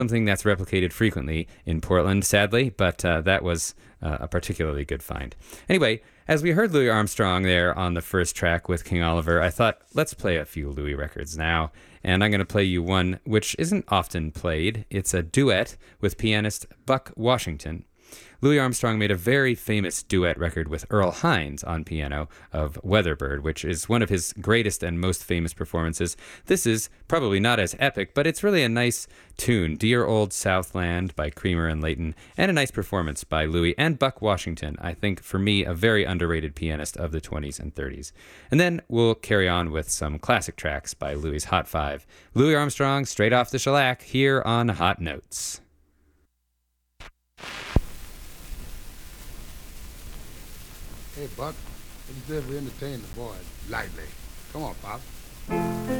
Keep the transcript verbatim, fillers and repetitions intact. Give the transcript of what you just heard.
something that's replicated frequently in Portland, sadly, but uh, that was uh, a particularly good find. Anyway, as we heard Louis Armstrong there on the first track with King Oliver, I thought, let's play a few Louis records now. And I'm going to play you one which isn't often played. It's a duet with pianist Buck Washington. Louis Armstrong made a very famous duet record with Earl Hines on piano of Weatherbird, which is one of his greatest and most famous performances. This is probably not as epic, but it's really a nice tune, Dear Old Southland by Creamer and Leighton, and a nice performance by Louis and Buck Washington. I think, for me, a very underrated pianist of the twenties and thirties. And then we'll carry on with some classic tracks by Louis' Hot Five. Louis Armstrong, straight off the shellac, here on Hot Notes. Hey, Buck, what do you say if we entertain the boys lightly? Come on, Pop.